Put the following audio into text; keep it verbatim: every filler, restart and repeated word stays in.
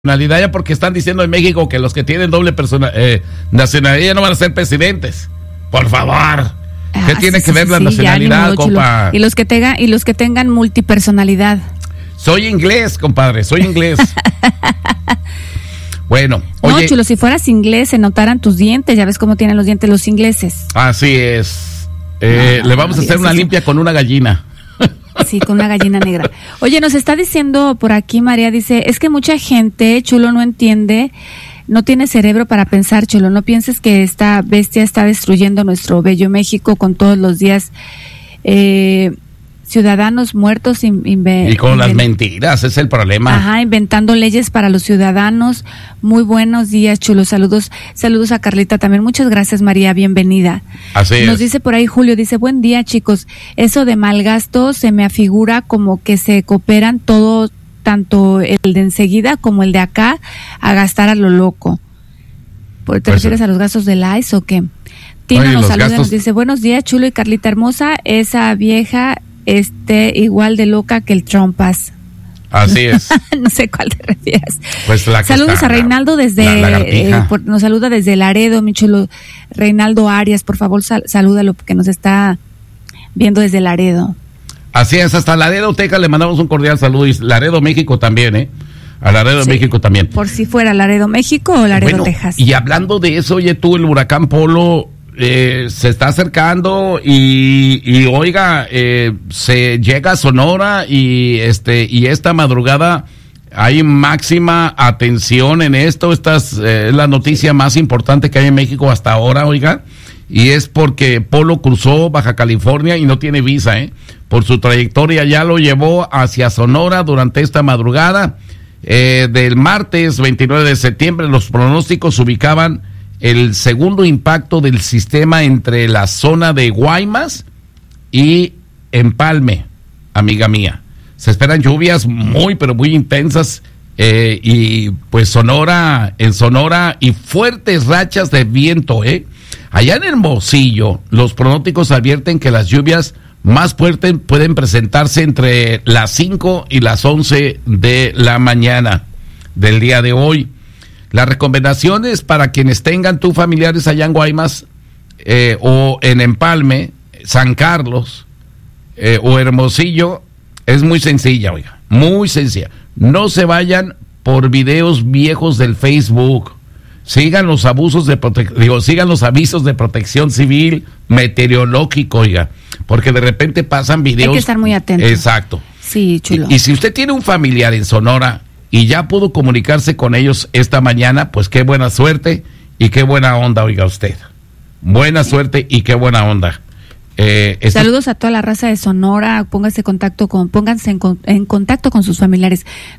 nacionalidad ya porque están diciendo en México que los que tienen doble persona, eh, nacionalidad no van a ser presidentes. Por favor. ¿Qué ah, tiene sí, que ver sí, la sí, nacionalidad, modo, compa? Y los que tengan y los que tengan multipersonalidad. Soy inglés, compadre, soy inglés. Bueno, oye. No, chulo, si fueras inglés se notaran tus dientes, ya ves cómo tienen los dientes los ingleses. Así es. Eh, no, no, le vamos no, a hacer una limpia eso. Con una gallina. Sí, con una gallina negra. Oye, nos está diciendo por aquí María, dice, es que mucha gente, chulo, no entiende, no tiene cerebro para pensar, chulo, no pienses que esta bestia está destruyendo nuestro bello México con todos los días eh, ciudadanos muertos. In, inve, y con inven, las mentiras, es el problema. Ajá, inventando leyes para los ciudadanos. Muy buenos días, chulo, saludos, saludos a Carlita también, muchas gracias María, bienvenida. Así es. Nos dice por ahí Julio, dice, buen día chicos, eso de mal gasto se me afigura como que se cooperan todo, tanto el de enseguida como el de acá, a gastar a lo loco. ¿Te pues refieres sí. a los gastos del I C E o qué? Tina Oye, nos saluda, gastos... nos dice, buenos días chulo y Carlita hermosa, esa vieja este igual de loca que el Trumpas. Así es. No sé cuál te refieres. Pues la Saludos está, a Reinaldo desde la, eh, por, nos saluda desde Laredo, mi chulo Reinaldo Arias, por favor sal, salúdalo porque nos está viendo desde Laredo. Así es, hasta Laredo, Texas le mandamos un cordial saludo y Laredo, México también, ¿eh? A Laredo, sí, México también. Por si fuera Laredo, México o Laredo, bueno, Texas. Y hablando de eso, oye tú, el huracán Polo Eh, se está acercando y, y oiga, eh, se llega a Sonora y este y esta madrugada hay máxima atención en esto. Esta es eh, la noticia más importante que hay en México hasta ahora, oiga, y es porque Polo cruzó Baja California y no tiene visa, eh. Por su trayectoria ya lo llevó hacia Sonora durante esta madrugada eh, del martes veintinueve de septiembre. Los pronósticos ubicaban el segundo impacto del sistema entre la zona de Guaymas y Empalme, amiga mía. Se esperan lluvias muy, pero muy intensas eh, y pues Sonora, en Sonora y fuertes rachas de viento, ¿eh? Allá en Hermosillo, los pronósticos advierten que las lluvias más fuertes pueden presentarse entre las cinco y las once de la mañana del día de hoy. Las recomendaciones para quienes tengan tus familiares allá en Guaymas eh, o en Empalme, San Carlos eh, o Hermosillo es muy sencilla, oiga, muy sencilla. No se vayan por videos viejos del Facebook. Sigan los abusos de prote- digo, sigan los avisos de protección civil, meteorológico, oiga, porque de repente pasan videos. Hay que estar muy atento. Exacto. Sí, chulo. Y, y si usted tiene un familiar en Sonora y ya pudo comunicarse con ellos esta mañana, pues qué buena suerte y qué buena onda, oiga usted. Buena suerte y qué buena onda. Eh, esto... Saludos a toda la raza de Sonora, pónganse contacto con, pónganse en, en contacto con sus familiares.